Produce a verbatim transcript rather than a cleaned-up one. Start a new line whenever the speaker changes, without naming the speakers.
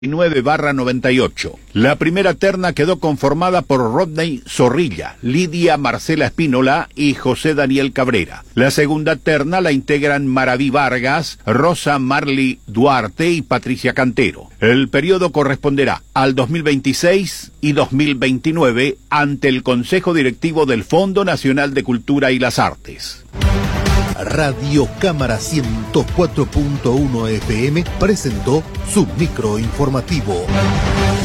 nueve barra noventa y ocho. La primera terna quedó conformada por Rodney Zorrilla, Lidia Marcela Espínola y José Daniel Cabrera. La segunda terna la integran Maraví Vargas, Rosa Marley Duarte y Patricia Cantero. El periodo corresponderá al dos mil veintiséis y dos mil veintinueve ante el Consejo Directivo del Fondo Nacional de Cultura y las Artes.
Radio Cámara ciento cuatro punto uno F M presentó su micro informativo.